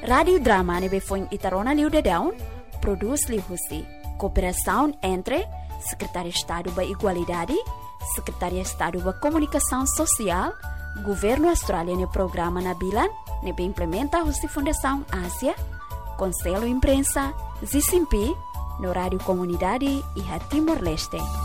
Radio Drama nebe foi Itarona Liu de Down, produz Liu Husi. Cooperação entre Secretaria de Estado da Igualdade, Secretaria de Estado da Comunicação Social, Governo Australiano e Programa Nabilan, nebe implementa a Fundação Ásia, Conselho Imprensa, ZICIMPI, no Rádio Comunidade e a Timor-Leste.